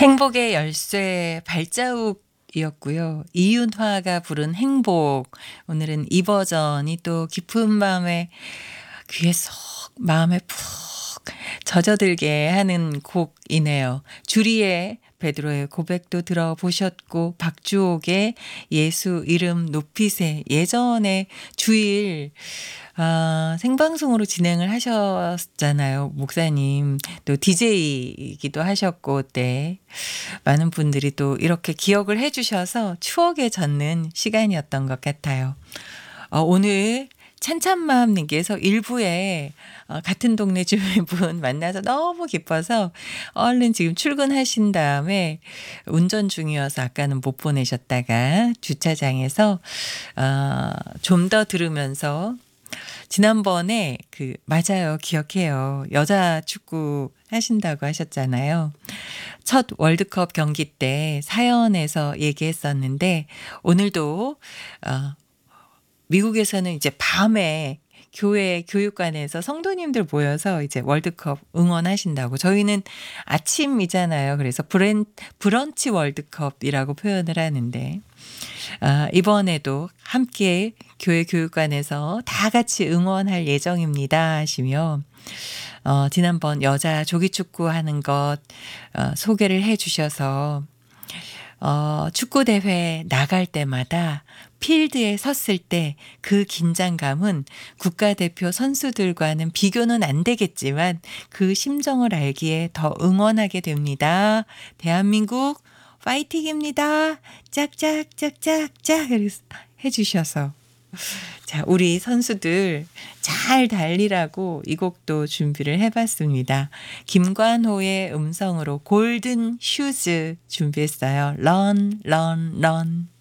행복의 열쇠 발자국이었고요. 이윤화가 부른 행복. 오늘은 이 버전이 또 깊은 밤에 귀에 쏙 마음에 푹 젖어들게 하는 곡이네요. 주리의 베드로의 고백도 들어보셨고 박주옥의 예수 이름 높이세 예전에 주일 생방송으로 진행을 하셨잖아요. 목사님 또 DJ이기도 하셨고 때 많은 분들이 또 이렇게 기억을 해 주셔서 추억에 젖는 시간이었던 것 같아요. 오늘 찬찬마음님께서 일부에 같은 동네 주민분 만나서 너무 기뻐서 얼른 지금 출근하신 다음에 운전 중이어서 아까는 못 보내셨다가 주차장에서 좀 더 들으면서 지난번에 맞아요. 기억해요. 여자 축구 하신다고 하셨잖아요. 첫 월드컵 경기 때 사연에서 얘기했었는데 오늘도 미국에서는 이제 밤에 교회 교육관에서 성도님들 모여서 이제 월드컵 응원하신다고. 저희는 아침이잖아요. 그래서 브런치 월드컵이라고 표현을 하는데 이번에도 함께 교회 교육관에서 다 같이 응원할 예정입니다 하시며 지난번 여자 조기축구 하는 것 소개를 해 주셔서 축구대회 나갈 때마다 필드에 섰을 때 그 긴장감은 국가대표 선수들과는 비교는 안 되겠지만 그 심정을 알기에 더 응원하게 됩니다. 대한민국 파이팅입니다. 짝짝짝짝짝 해주셔서 자, 우리 선수들 잘 달리라고 이 곡도 준비를 해봤습니다. 김관호의 음성으로 골든 슈즈 준비했어요. 런, 런, 런.